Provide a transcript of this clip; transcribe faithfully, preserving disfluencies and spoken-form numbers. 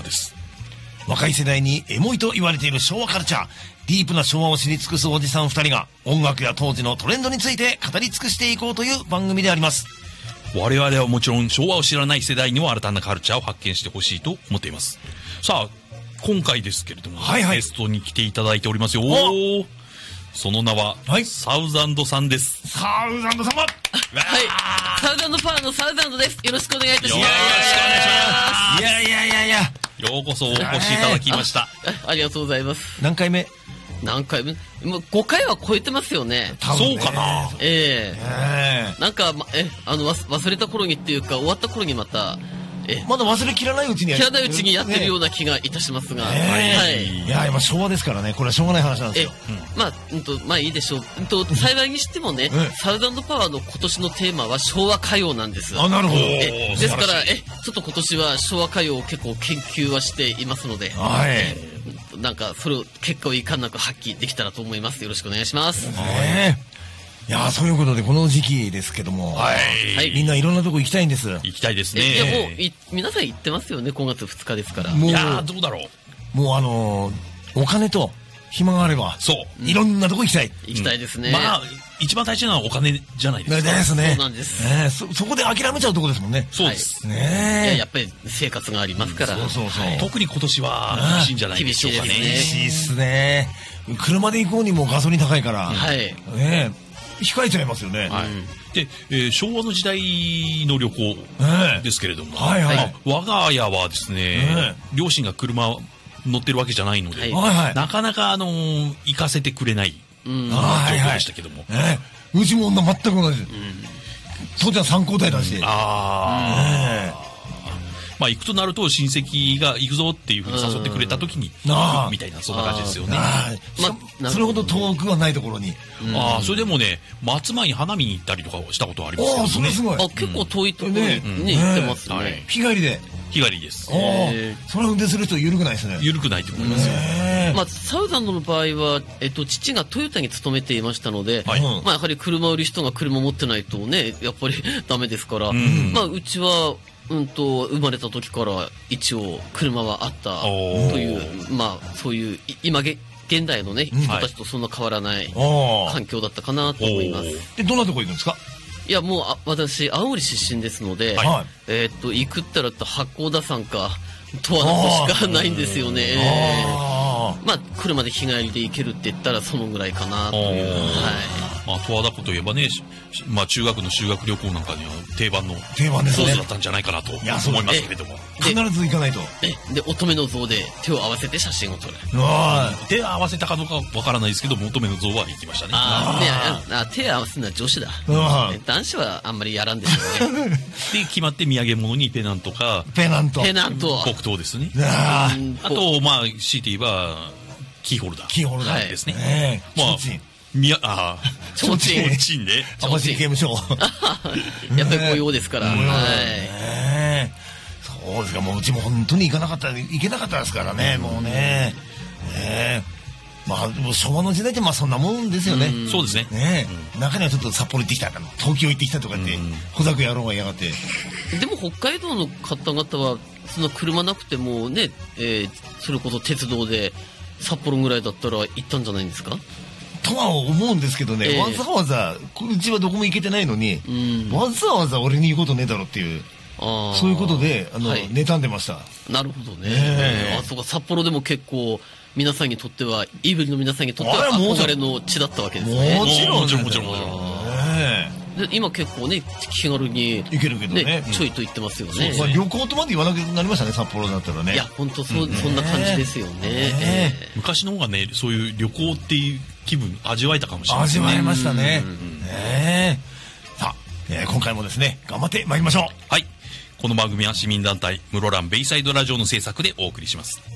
です。 若い世代にエモいと言われている昭和カルチャー、ディープな昭和を知り尽くすおじさんふたりが音楽や当時のトレンドについて語り尽くしていこうという番組であります。 我々はもちろん昭和を知らない世代にも新たなカルチャーを発見してほしいと思っています。さあ今回ですけれども、はいはい、ゲストに来ていただいておりますよ。その名は、はい、サウザンドさんです。 サウザンド様、はい、 サウザンドパワーのサウザンドです。よろしくお願いいたします。よろしくお願いします。いやいやいやいや、 ようこそお越しいただきました。 あ, ありがとうございます。 何回目何回目もうごかいは超えてますよね。 そうかな。 ええー、なんか、ま、えあの忘れた頃にっていうか終わった頃にまたえまだ忘れきらないうちにや切らないうちにやってるような気がいたしますが、 ね、はい、いや今昭和ですからね、これはしょうがない話なんですよ。 え、うん、まあ、うんとまあいいでしょう。うんと幸いにしてもね、サウザンドパワーの今年のテーマは昭和歌謡なんです。 あ、なるほど。 えですからえちょっと今年は昭和歌謡を結構研究はしていますので、 はい、 えなんかそれを結果をいかんなく発揮できたらと思います。よろしくお願いします。 ね、いやそういうことでこの時期ですけども、はい、みんないろんなとこ行きたいんです。 行きたいですね。 いやもうい皆さん行ってますよね。ごがつふつかですから。 いやどうだろう。もうあのー、お金と暇があればそういろんなとこ行きたい、 行きたいですね。 まあ一番大事なのはお金じゃないですか。 ですね。 そうなんです。 ね、そそこで諦めちゃうとこですもんね。 そうです。 ね。 いややっぱり生活がありますから。 そうそうそう。 特に今年は厳しいんじゃないでしょうかね。 厳しいっすね。車で行こうにもガソリン高いから。 はい。 ね。控えちゃいますよね。 はい、で、えー、昭和の時代の旅行ですけれども、 はいはい、 まあ、我が家はですね、両親が車乗ってるわけじゃないので、 はいはい、 なかなか、あのー、行かせてくれない状況でしたけども、 はいはい、うちも女全く同じ、うん、父ちゃん参考代だし、 ああ、まあ行くとなると親戚が行くぞっていうふうに誘ってくれた時に行くみたいな、そんな感じですよね。 まあ、それほど遠くはないところに。 ああ、それでもね、松前に花見に行ったりとかしたことありますけどね。 ああ、それすごい。 あ、結構遠いところにね行ってますね。 日帰りで。 日帰りです。 ああ、それは運転する人緩くないですね。 緩くないと思いますよ。 まあサウザンドの場合はえっと父がトヨタに勤めていましたので、まあやはり車を売る人が車持ってないとね、やっぱりダメですから、まあうちは。うんと生まれた時から一応車はあったというまあそういう今現代のね人たちとそんな変わらない環境だったかなと思います。 でどんなとこ行くんですか？ いやもうあ私青森出身ですので、はい、えー、っと行くったら八甲田山か十和田湖しかないんですよね。まあ車で日帰りで行けるって言ったらそのぐらいかなという。はい。 まあ十和田湖といえばね、まあ中学の修学旅行なんかには定番の定番ですね。 コースだったんじゃないかなと思いますけれども、 必ず行かないと。 えで乙女の像で手を合わせて写真を撮る。 手を合わせたかどうかわからないですけど、乙女の像は行きましたね。 ああ、ね、手を合わせるのは女子だ。男子はあんまりやらんでしょうね。 で決まって土産物にペナントかペナントペナント黒糖ですね。あとまあ強いて言えばキーホルダー。 キーホルダーですね。まあみやああ、 ちょうちん。 ちんで。 網走刑務所。 やっぱり御用ですから。はい。 そうですか、もううちも本当に行かなかった、行けなかったですからね、もうね。ねまあ、昭和の時代ってまあそんなもんですよね。 そうですね。 ね中にはちょっと札幌行ってきた、東京行ってきたとかって、小作野郎が嫌がって。 でも北海道の方々は、その車なくてもね、えー、それこそ鉄道で札幌ぐらいだったら行ったんじゃないんですか？ とは思うんですけどね、えー、わざわざうちはどこも行けてないのに、うん、わざわざ俺に言うことねえだろっていう、あそういうことであの、はい、妬んでました。 なるほどね。えー、あそうか、札幌でも結構皆さんにとってはイーブリの皆さんにとっては憧れの地だったわけですね。 もちろんもちろんもちろんもちろん。 で今結構ね気軽に行けるけどね、 ねちょいと言ってますよね。 まあ、旅行とまで言わなくなりましたね、札幌だったらね。 いや本当 そ,、うん、そんな感じですよね。 えー、昔の方がねそういう旅行っていう気分味わえたかもしれないですね。味わえましたね。ねさあ、えー、今回もですね頑張ってまいりましょう。 はい、この番組は市民団体室蘭ベイサイドラジオの制作でお送りします。